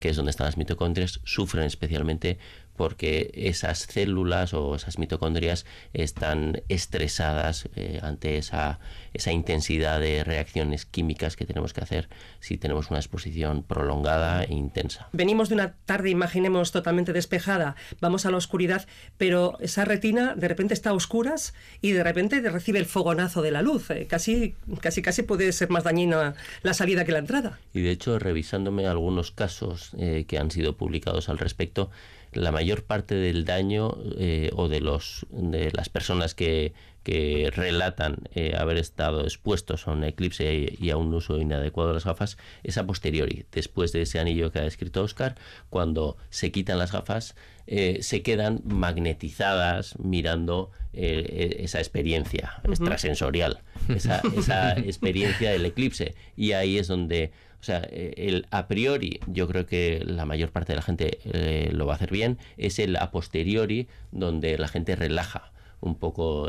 que es donde están las mitocondrias, sufren especialmente porque esas células o esas mitocondrias están estresadas ante esa intensidad de reacciones químicas que tenemos que hacer si tenemos una exposición prolongada e intensa. Venimos de una tarde, imaginemos, totalmente despejada, vamos a la oscuridad, pero esa retina de repente está a oscuras y de repente recibe el fogonazo de la luz. Casi puede ser más dañina la salida que la entrada. Y de hecho, revisándome algunos casos que han sido publicados al respecto, la mayor parte del daño o de las personas que relatan haber estado expuestos a un eclipse y a un uso inadecuado de las gafas es a posteriori, después de ese anillo que ha descrito Óscar. Cuando se quitan las gafas se quedan magnetizadas mirando esa experiencia extrasensorial, esa experiencia del eclipse, y ahí es donde, o sea, el a priori, yo creo que la mayor parte de la gente lo va a hacer bien, es el a posteriori donde la gente relaja un poco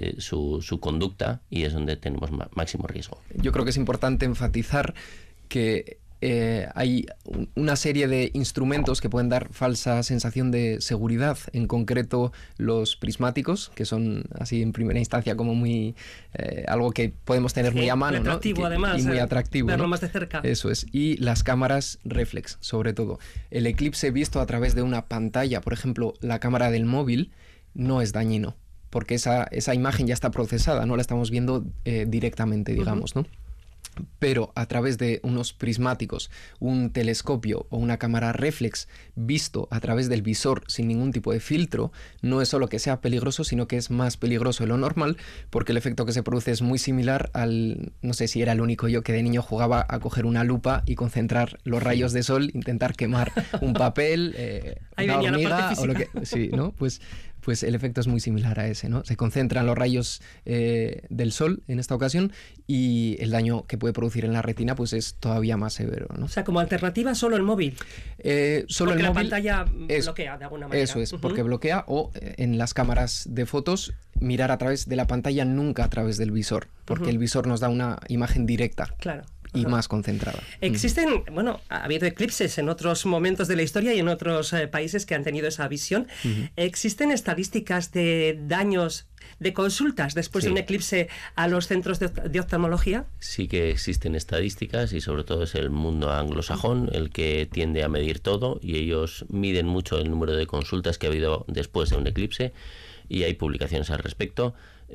su conducta, y es donde tenemos máximo riesgo. Yo creo que es importante enfatizar que hay una serie de instrumentos que pueden dar falsa sensación de seguridad, en concreto los prismáticos, que son así en primera instancia como muy algo que podemos tener muy a mano, muy atractivo, ¿no? Además, y muy atractivo, verlo, ¿no? más de cerca. Eso es. Y las cámaras reflex, sobre todo. El eclipse visto a través de una pantalla, por ejemplo, la cámara del móvil, no es dañino, porque esa imagen ya está procesada, no la estamos viendo directamente, digamos, ¿no? Pero a través de unos prismáticos, un telescopio o una cámara reflex visto a través del visor sin ningún tipo de filtro, no es solo que sea peligroso, sino que es más peligroso de lo normal, porque el efecto que se produce es muy similar al, no sé si era el único yo que de niño jugaba a coger una lupa y concentrar los rayos de sol, intentar quemar un papel, una hormiga o lo que... Sí, ¿no? Pues el efecto es muy similar a ese, ¿no? Se concentran los rayos del sol en esta ocasión, y el daño que puede producir en la retina pues es todavía más severo, ¿no? O sea, como alternativa solo el móvil. Solo porque el móvil, la pantalla bloquea de alguna manera. Eso es, porque bloquea, o en las cámaras de fotos mirar a través de la pantalla, nunca a través del visor, porque el visor nos da una imagen directa. Claro. Y más concentrada. Existen, bueno, ha habido eclipses en otros momentos de la historia y en otros países que han tenido esa visión. ¿Existen estadísticas de daños de consultas después de un eclipse a los centros de oftalmología? Sí que existen estadísticas, y sobre todo es el mundo anglosajón el que tiende a medir todo, y ellos miden mucho el número de consultas que ha habido después de un eclipse, y hay publicaciones al respecto.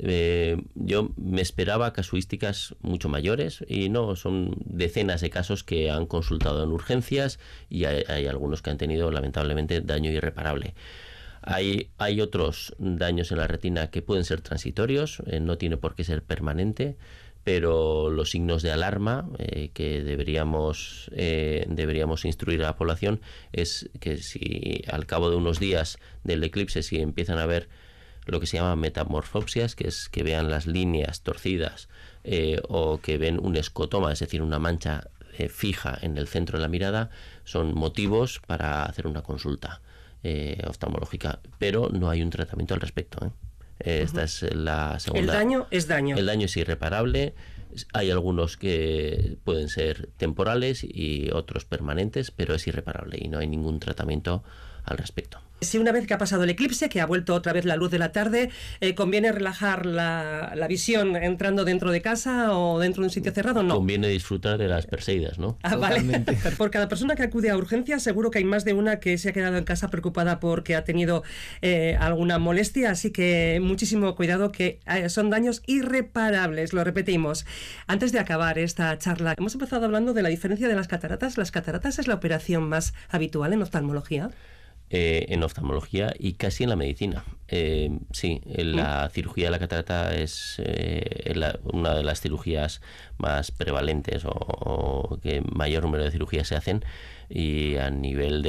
Yo me esperaba casuísticas mucho mayores, y no, son decenas de casos que han consultado en urgencias, y hay algunos que han tenido lamentablemente daño irreparable. Hay otros daños en la retina que pueden ser transitorios, no tiene por qué ser permanente, pero los signos de alarma que deberíamos instruir a la población es que si al cabo de unos días del eclipse, si empiezan a ver lo que se llama metamorfopsias, que es que vean las líneas torcidas o que ven un escotoma, es decir, una mancha fija en el centro de la mirada, son motivos para hacer una consulta oftalmológica, pero no hay un tratamiento al respecto. Esta es la segunda. El daño es daño. El daño es irreparable. Hay algunos que pueden ser temporales y otros permanentes, pero es irreparable y no hay ningún tratamiento al respecto. Si una vez que ha pasado el eclipse, que ha vuelto otra vez la luz de la tarde, ¿conviene relajar la visión entrando dentro de casa o dentro de un sitio cerrado? No. Conviene disfrutar de las Perseidas, ¿no? Vale. Por cada persona que acude a urgencias, seguro que hay más de una que se ha quedado en casa preocupada porque ha tenido alguna molestia, así que muchísimo cuidado, que son daños irreparables, lo repetimos. Antes de acabar esta charla, hemos empezado hablando de la diferencia de las cataratas. ¿Las cataratas es la operación más habitual en oftalmología? En oftalmología y casi en la medicina. Sí, la cirugía de la catarata es una de las cirugías más prevalentes o que mayor número de cirugías se hacen, y a nivel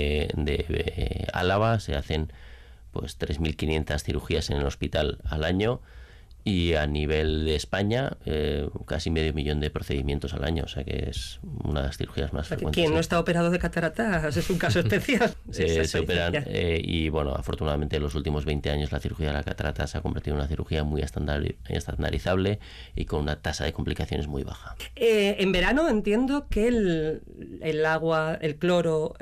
de Álava se hacen pues 3.500 cirugías en el hospital al año, Y a nivel de España, casi 500.000 de procedimientos al año, o sea que es una de las cirugías más frecuentes. Quien no está operado de cataratas es un caso especial. Se operan y bueno, afortunadamente en los últimos 20 años la cirugía de la catarata se ha convertido en una cirugía muy estandarizable y con una tasa de complicaciones muy baja. En verano entiendo que el agua, el cloro,